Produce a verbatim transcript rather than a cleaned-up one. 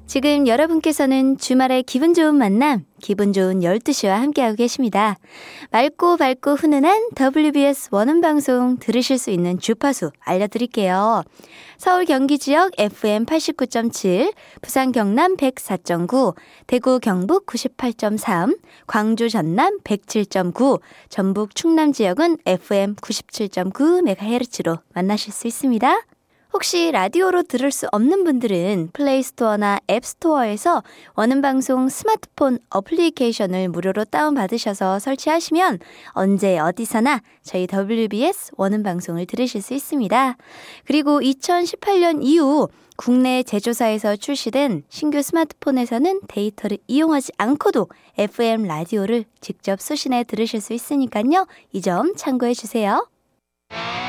지금 여러분께서는 주말의 기분 좋은 만남, 기분 좋은 열두 시와 함께하고 계십니다. 맑고 밝고 훈훈한 더블유비에스 원음방송 들으실 수 있는 주파수 알려드릴게요. 서울 경기 지역 에프엠 팔십구 점 칠, 부산 경남 백사 점 구, 대구 경북 구십팔 점 삼, 광주 전남 백칠 점 구, 전북 충남 지역은 에프엠 구십칠 점 구 메가헤르츠로 만나실 수 있습니다. 혹시 라디오로 들을 수 없는 분들은 플레이스토어나 앱스토어에서 원음방송 스마트폰 어플리케이션을 무료로 다운받으셔서 설치하시면 언제 어디서나 저희 더블유비에스 원음방송을 들으실 수 있습니다. 그리고 이천십팔 년 이후 국내 제조사에서 출시된 신규 스마트폰에서는 데이터를 이용하지 않고도 에프엠 라디오를 직접 수신해 들으실 수 있으니까요. 이 점 참고해 주세요.